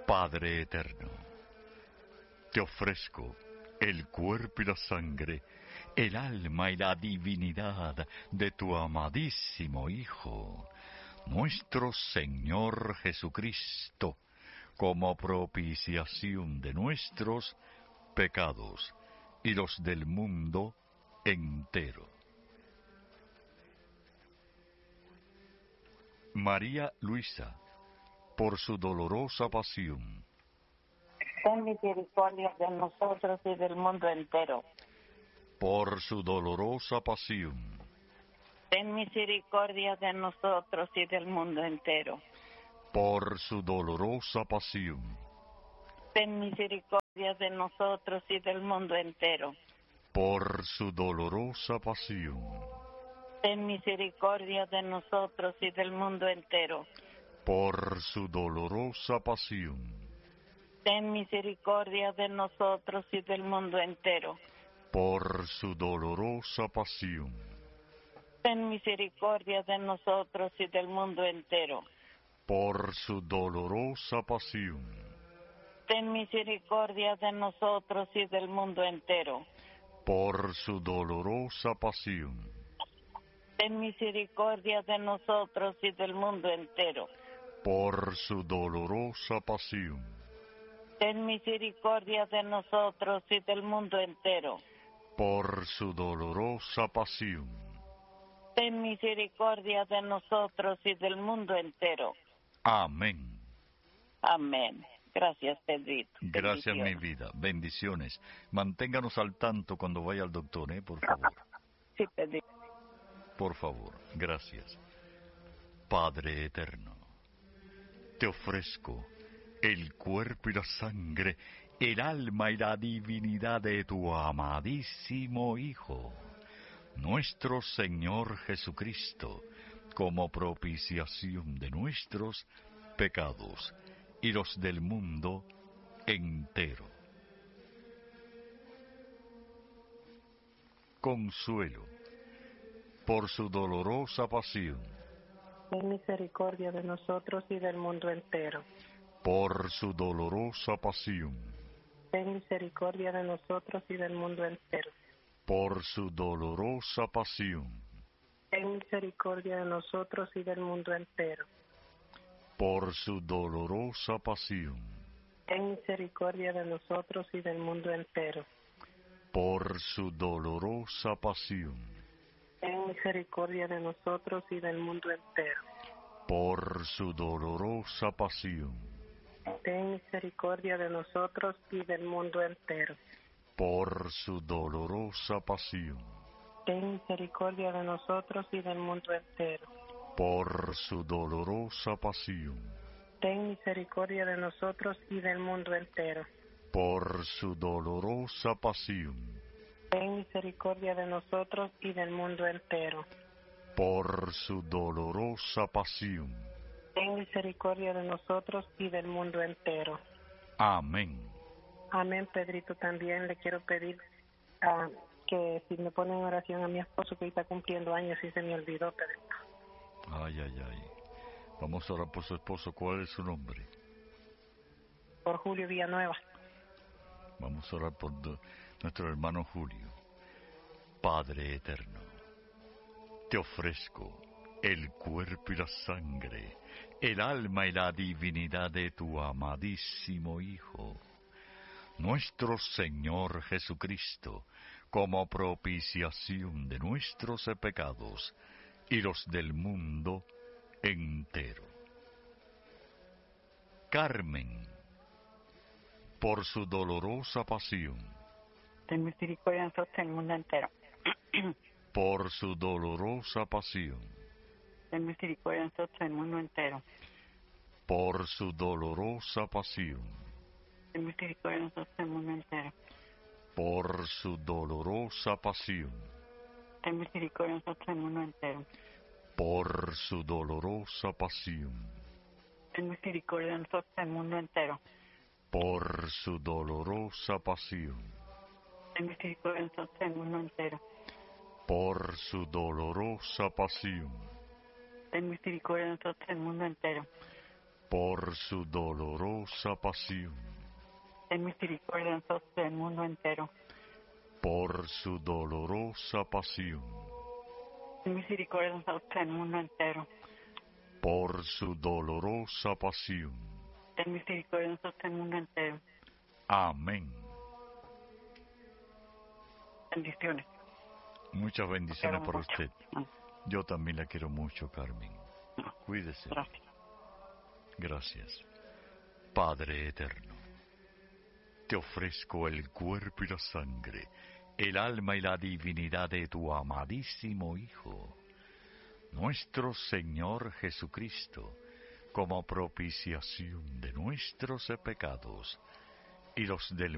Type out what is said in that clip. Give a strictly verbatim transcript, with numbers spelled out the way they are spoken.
Padre eterno, te ofrezco el cuerpo y la sangre, el alma y la divinidad de tu amadísimo Hijo, nuestro Señor Jesucristo, como propiciación de nuestros pecados y los del mundo entero. María Luisa, por su dolorosa pasión, ten misericordia de nosotros y del mundo entero. por su dolorosa pasión, Ten misericordia de nosotros y del mundo entero. por su dolorosa pasión, Ten misericordia de nosotros y del mundo entero. por su dolorosa pasión, Ten misericordia de nosotros y del mundo entero. por su dolorosa pasión, Ten misericordia de nosotros y del mundo entero. por su dolorosa pasión, Ten misericordia de nosotros y del mundo entero. por su dolorosa pasión, Ten misericordia de nosotros y del mundo entero. por su dolorosa pasión, Ten misericordia de nosotros y del mundo entero. por su dolorosa pasión, Ten misericordia de nosotros y del mundo entero. por su dolorosa pasión. Ten misericordia de nosotros y del mundo entero. Amén. Amén. Gracias, Pedrito. Gracias, mi vida. Bendiciones. Manténganos al tanto cuando vaya al doctor, ¿eh? Por favor. Sí, Pedrito. Por favor. Gracias. Padre eterno, te ofrezco el cuerpo y la sangre, el alma y la divinidad de tu amadísimo Hijo, nuestro Señor Jesucristo, como propiciación de nuestros pecados y los del mundo entero. Consuelo, por su dolorosa pasión, Ten misericordia de nosotros y del mundo entero. por su dolorosa pasión, Ten misericordia de nosotros y del mundo entero. por su dolorosa pasión, Ten misericordia de nosotros y del mundo entero. por su dolorosa pasión, Ten misericordia de nosotros y del mundo entero. por su dolorosa pasión, Ten misericordia de nosotros y del mundo entero. por su dolorosa pasión, Ten misericordia de nosotros y del mundo entero. por su dolorosa pasión, Ten misericordia de nosotros y del mundo entero. por su dolorosa pasión, Ten misericordia de nosotros y del mundo entero. por su dolorosa pasión, Ten misericordia de nosotros y del mundo entero. por su dolorosa pasión. Ten misericordia de nosotros y del mundo entero. Amén. Amén, Pedrito. También le quiero pedir ah, que si me pone en oración a mi esposo que hoy está cumpliendo años y se me olvidó, Pedrito. Ay, ay, ay. Vamos a orar por su esposo. ¿Cuál es su nombre? Por Julio Villanueva. Vamos a orar por do- nuestro hermano Julio. Padre eterno, te ofrezco el cuerpo y la sangre, el alma y la divinidad de tu amadísimo Hijo, nuestro Señor Jesucristo, como propiciación de nuestros pecados y los del mundo entero. Carmen, por su dolorosa pasión, Ten misericordia de nosotros y del mundo entero. por su dolorosa pasión, Ten misericordia de nosotros y del mundo entero. por su dolorosa pasión, Ten misericordia de nosotros y del mundo entero. por su dolorosa pasión, Ten misericordia de nosotros y del mundo entero. por su dolorosa pasión, Ten misericordia de nosotros y del mundo entero. por su dolorosa pasión, Ten misericordia de nosotros y del mundo entero. por su dolorosa pasión, Ten misericordia de nosotros y del mundo entero. por su dolorosa pasión, ten misericordia de nosotros y del mundo entero. por su dolorosa pasión, Ten misericordia de nosotros y del mundo entero. por su dolorosa pasión. Ten misericordia de nosotros y del mundo entero. Amén. Bendiciones. Muchas bendiciones para mucho. usted. Yo también la quiero mucho, Carmen. Cuídese. Gracias. Gracias. Padre eterno, te ofrezco el cuerpo y la sangre, el alma y la divinidad de tu amadísimo Hijo, nuestro Señor Jesucristo, como propiciación de nuestros pecados y los del